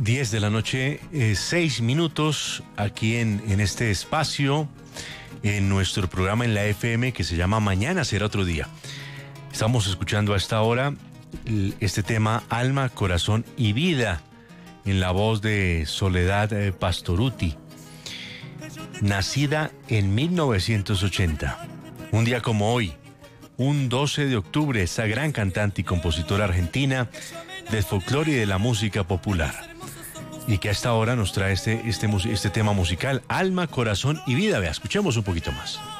10 de la noche, 6 minutos, aquí en este espacio, en nuestro programa en la FM que se llama Mañana será otro día. Estamos escuchando a esta hora este tema Alma, Corazón y Vida, en la voz de Soledad Pastorutti, nacida en 1980. Un día como hoy, un 12 de octubre, esa gran cantante y compositora argentina del folclore y de la música popular. Y que a esta hora nos trae este tema musical, Alma, Corazón y Vida. Vea, escuchemos un poquito más.